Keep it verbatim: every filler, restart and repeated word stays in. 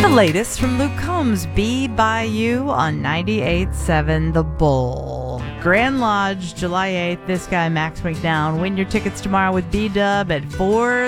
latest from Luke Combs, Be By You on ninety-eight point seven The Bull. Grand Lodge, July eighth. This guy, Max McDowell. Win your tickets tomorrow with B-Dub at four